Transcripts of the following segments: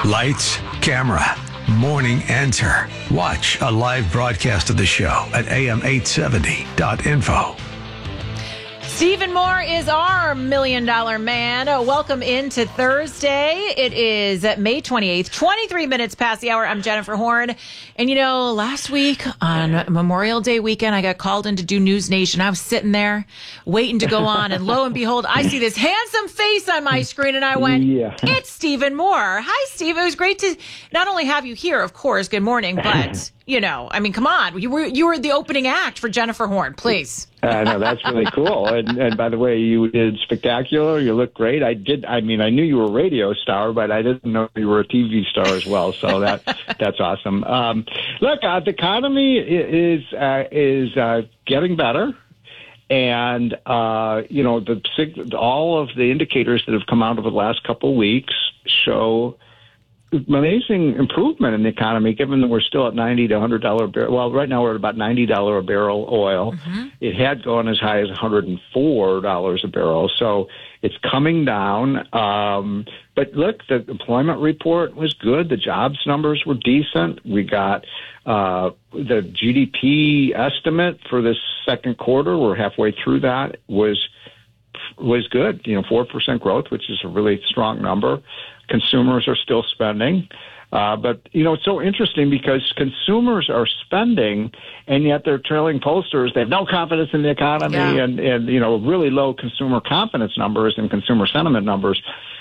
Lights, camera, morning enter. Watch a live broadcast of the show at am870.info. Stephen Moore is our $1 Million Man. Welcome into Thursday. It is May 28th, 23 minutes past the hour. I'm Jennifer Horn. And you know, last week on Memorial Day weekend, I got called in to do News Nation. I was sitting there waiting to go on. And lo and behold, I see this handsome face on my screen. And I went, It's Stephen Moore. Hi, Steve. It was great to not only have you here, of course. Good morning. But, you know, I mean, come on. You were the opening act for Jennifer Horn. Please. No, that's really cool. And by the way, you did spectacular. You look great. I knew you were a radio star, but I didn't know you were a TV star as well. So that's awesome. Look, the economy is getting better. And, all of the indicators that have come out over the last couple of weeks show amazing improvement in the economy, given that we're still at $90 to $100 a barrel. Well, right now we're at about $90 a barrel oil. Mm-hmm. It had gone as high as $104 a barrel. So it's coming down. But look, the employment report was good. The jobs numbers were decent. We got the GDP estimate for this second quarter. We're halfway through that. Was good. 4% growth, which is a really strong number. Consumers are still spending. But, it's so interesting because consumers are spending, and yet they're trailing pollsters. They have no confidence in the economy and really low consumer confidence numbers and consumer sentiment numbers.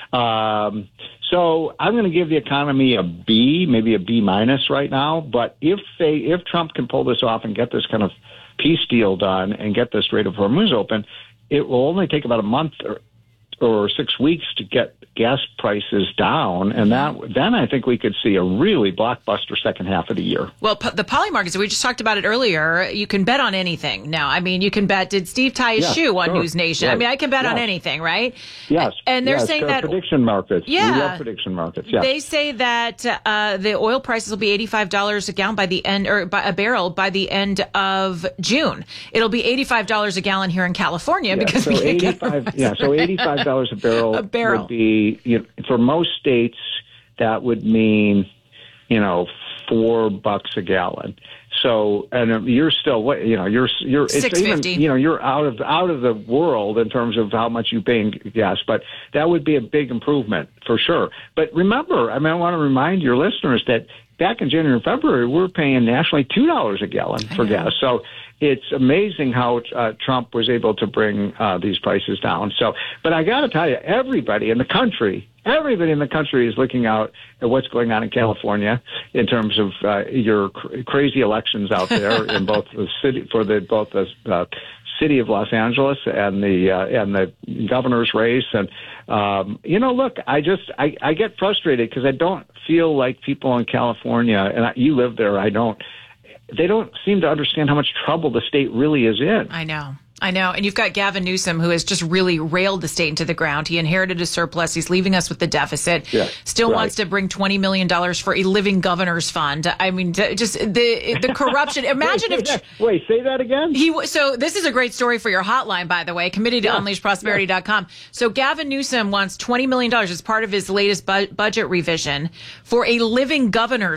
So I'm going to give the economy a B, maybe a B minus right now. But if Trump can pull this off and get this kind of peace deal done and get the Strait of Hormuz open, it will only take about a month or 6 weeks to get gas prices down, and then I think we could see a really blockbuster second half of the year. Well, the poly markets, we just talked about it earlier. You can bet on anything now. I mean, you can bet, did Steve tie his shoe on News Nation? Right. I mean, I can bet on anything, right? Yes. And they're saying that prediction markets. Yeah. We love prediction markets. Yeah. They say that the oil prices will be $85 a gallon by the end, or by a barrel by the end of June. It'll be $85 a gallon here in California because we can't get so $85 a barrel. Would be, for most states, that would mean, $4 a gallon. So, and you're still, you're it's even, you're out of the world in terms of how much you pay in gas, but that would be a big improvement for sure. But remember, I want to remind your listeners that back in January and February, we were paying nationally $2 a gallon for gas. So it's amazing how Trump was able to bring these prices down. So, but I got to tell you, everybody in the country is looking out at what's going on in California in terms of your crazy elections out there in both the city the city of Los Angeles and the governor's race. And look, I get frustrated because I don't feel like people in California, and you live there, they don't seem to understand how much trouble the state really is in. I know. And you've got Gavin Newsom, who has just really railed the state into the ground. He inherited a surplus. He's leaving us with the deficit. Still wants to bring $20 million for a living governor's fund. I mean, just the corruption. Imagine Wait, say that again? So this is a great story for your hotline, by the way, committee to unleashprosperity.com. So Gavin Newsom wants $20 million as part of his latest budget revision for a living governor's